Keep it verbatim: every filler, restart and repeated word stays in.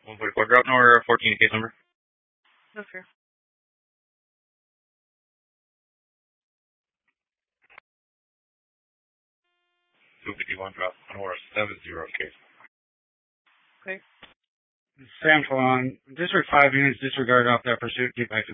one forty-four, drop number fourteen, case number. Okay. two fifty-one, drop number seven zero, case. Okay. Sam Falon, District five units disregard off that pursuit, get back to